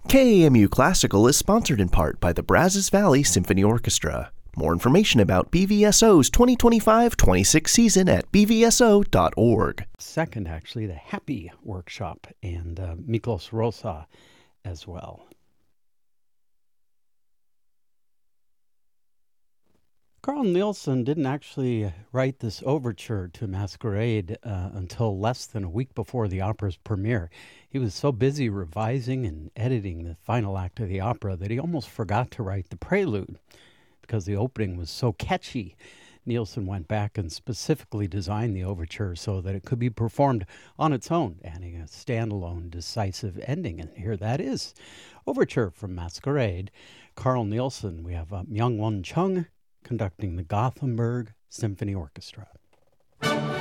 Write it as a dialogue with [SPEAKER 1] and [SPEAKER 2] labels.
[SPEAKER 1] KAMU Classical is sponsored in part by the Brazos Valley Symphony Orchestra. More information about BVSO's 2025-26 season at bvso.org.
[SPEAKER 2] Second, actually, the Happy Workshop and Miklos Rosa as well. Carl Nielsen didn't actually write this overture to Masquerade until less than a week before the opera's premiere. He was so busy revising and editing the final act of the opera that he almost forgot to write the prelude. Because the opening was so catchy, Nielsen went back and specifically designed the overture so that it could be performed on its own, adding a standalone, decisive ending. And here that is. Overture from Masquerade. Carl Nielsen. We have Myung-Won Chung conducting the Gothenburg Symphony Orchestra.